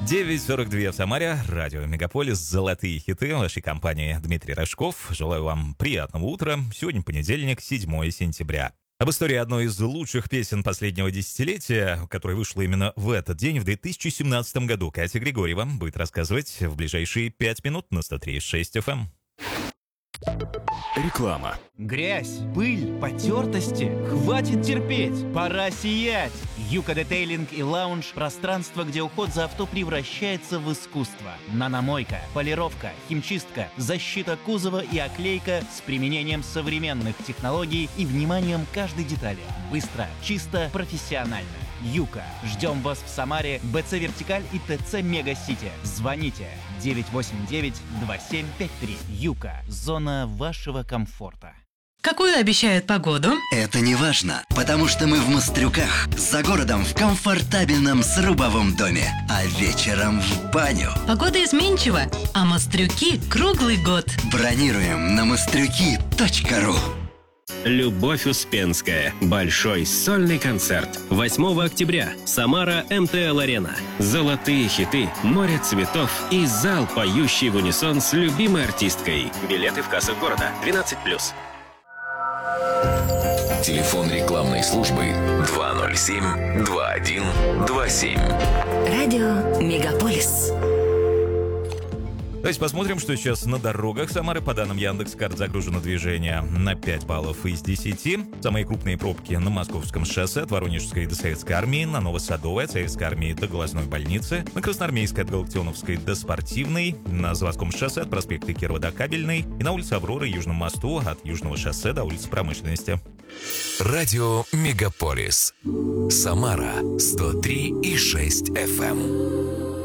9:42 в Самаре. Радио Мегаполис. Золотые хиты в вашей компании. Дмитрий Рожков. Желаю вам приятного утра. Сегодня понедельник, 7 сентября. Об истории одной из лучших песен последнего десятилетия, которая вышла именно в этот день, в 2017 году, Катя Григорьева будет рассказывать в ближайшие 5 минут на 103.6 FM. Реклама. Грязь, пыль, потертости. Хватит терпеть, пора сиять. Юка Детейлинг и Лаунж – пространство, где уход за авто превращается в искусство. Наномойка, полировка, химчистка, защита кузова и оклейка с применением современных технологий и вниманием к каждой детали. Быстро, чисто, профессионально. Юка. Ждем вас в Самаре, БЦ Вертикаль и ТЦ Мега-Сити. Звоните 989-2753. Юка. Зона вашего комфорта. Какую обещают погоду? Это не важно, потому что мы в Мострюках, за городом в комфортабельном срубовом доме, а вечером в баню. Погода изменчива, а Мострюки круглый год. Бронируем на mostrюки.ru. Любовь Успенская. Большой сольный концерт. 8 октября. Самара МТЛ-арена. Золотые хиты, море цветов и зал, поющий в унисон с любимой артисткой. Билеты в кассах города. 12+. Телефон рекламной службы 207-2127. Радио Мегаполис. Давайте посмотрим, что сейчас на дорогах Самары. По данным Яндекс.Карт загружено движение на 5 баллов из 10. Самые крупные пробки на Московском шоссе от Воронежской до Советской армии, на Новосадовой от Советской армии до Глазной больницы, на Красноармейской от Галактионовской до Спортивной, на Заводском шоссе от проспекта Кирова до Кабельной и на улице Авроры и Южном мосту от Южного шоссе до улицы Промышленности. Радио Мегаполис. Самара 103,6 FM.